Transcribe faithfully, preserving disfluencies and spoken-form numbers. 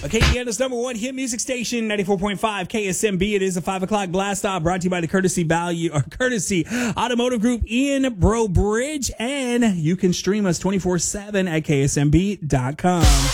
Acadiana's number one hit music station, ninety-four point five K S M B. It is a five o'clock blast off brought to you by the Courtesy Value or Courtesy Automotive Group in Breaux Bridge. And you can stream us twenty-four seven at K S M B dot com.